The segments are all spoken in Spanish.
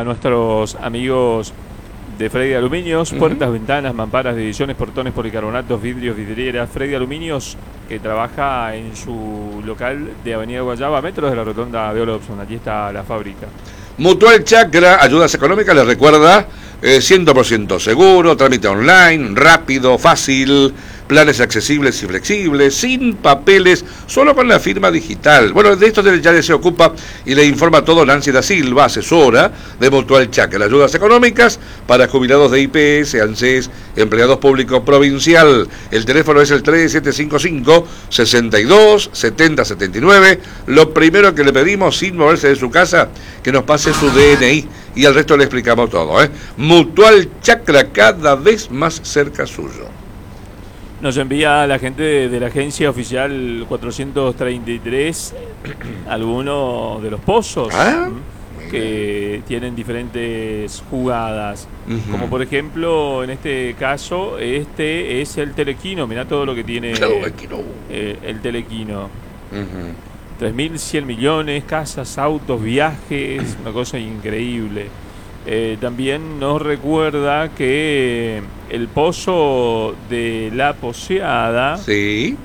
nuestros amigos de Freddy Aluminios, puertas, ventanas, mamparas, divisiones, portones, policarbonatos, vidrios, vidrieras. Freddy Aluminios, que trabaja en su local de Avenida Guayaba, metros de la rotonda de Olopson. Allí está la fábrica. Mutual Chacra, ayudas económicas, les recuerda, 100% seguro, trámite online, rápido, fácil, planes accesibles y flexibles, sin papeles, solo con la firma digital. Bueno, de esto ya se ocupa y le informa todo Nancy da Silva, asesora de Mutual Chacra. Ayudas económicas para jubilados de IPS, ANSES, empleados públicos provincial. El teléfono es el 3755-62-7079. Lo primero que le pedimos, sin moverse de su casa, que nos pase su DNI y al resto le explicamos todo, ¿eh? Mutual Chacra, cada vez más cerca suyo. Nos envía la gente de la agencia oficial 433 algunos de los pozos que tienen diferentes jugadas. Como por ejemplo, en este caso, este es el Telequino. Mirá todo lo que tiene el Telequino. 3.100 millones, casas, autos, viajes, una cosa increíble. También nos recuerda que el pozo de La Poseada es de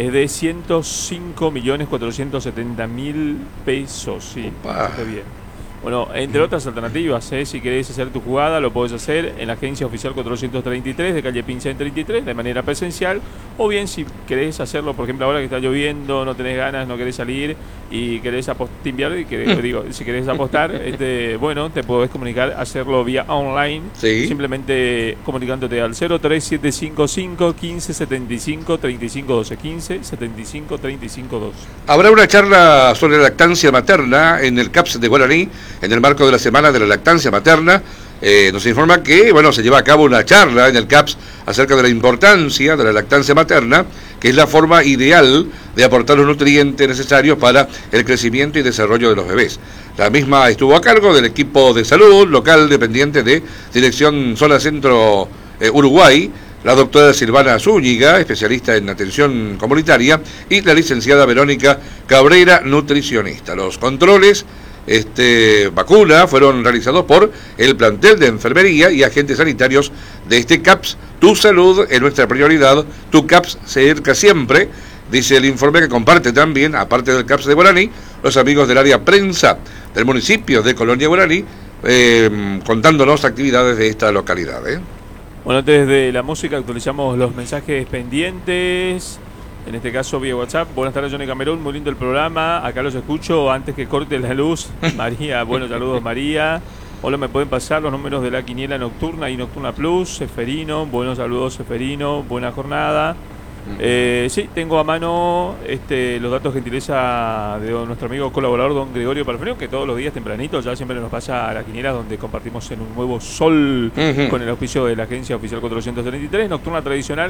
105.470.000 pesos. Sí, está bien. Bueno, entre otras alternativas, si querés hacer tu jugada, lo podés hacer en la agencia oficial 433 de calle Pinza en 33 de manera presencial, o bien si querés hacerlo, por ejemplo, ahora que está lloviendo, no tenés ganas, no querés salir y querés timbiar, si querés apostar, bueno, te podés comunicar, hacerlo vía online, simplemente comunicándote al 03755 1575 3512 1575 3512. Habrá una charla sobre lactancia materna en el CAPS de Guaraní, en el marco de la Semana de la Lactancia Materna. Nos informa que, se lleva a cabo una charla en el CAPS acerca de la importancia de la lactancia materna, que es la forma ideal de aportar los nutrientes necesarios para el crecimiento y desarrollo de los bebés. La misma estuvo a cargo del equipo de salud local dependiente de Dirección Zona Centro Uruguay, la doctora Silvana Zúñiga, especialista en atención comunitaria, y la licenciada Verónica Cabrera, nutricionista. Los controles vacuna fueron realizados por el plantel de enfermería y agentes sanitarios de este CAPS. Tu salud es nuestra prioridad, tu CAPS cerca siempre, dice el informe que comparte también, aparte del CAPS de Guaraní, los amigos del área prensa del municipio de Colonia Guaraní, contándonos actividades de esta localidad. Bueno, desde la música actualizamos los mensajes pendientes. En este caso vía WhatsApp. Buenas tardes, Johnny Camerún, muy lindo el programa. Acá los escucho antes que corte la luz. María, buenos saludos, María. Hola, ¿me pueden pasar los números de la quiniela nocturna y Nocturna Plus? Seferino, buenos saludos, Seferino, buena jornada. Sí, tengo a mano los datos gentileza de nuestro amigo colaborador don Gregorio Palfreo, que todos los días tempranito ya siempre nos pasa a la quiniela, donde compartimos en un nuevo sol con el auspicio de la agencia oficial 433, nocturna tradicional.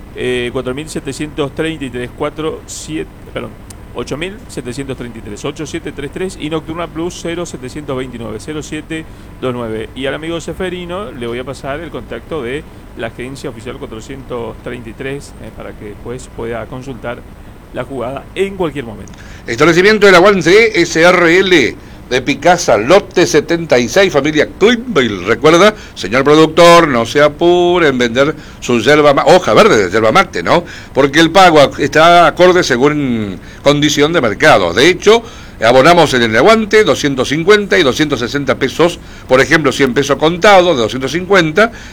4.733 8733 y Nocturna Plus 0729 0729. Y al amigo Seferino le voy a pasar el contacto de la agencia oficial 433 para que después pueda consultar la jugada en cualquier momento. Establecimiento del Aguante SRL de Picasa, lote 76, familia Clipville. Recuerda, señor productor, no se apure en vender su hoja verde de yerba mate, ¿no? Porque el pago está acorde según condición de mercado. De hecho, abonamos en el Aguante 250 y 260 pesos, por ejemplo, 100 pesos contados de 250